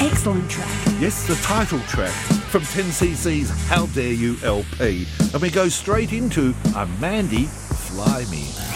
Excellent track. Yes, the title track from 10cc's How Dare You LP. And we go straight into a Mandy Fly Me.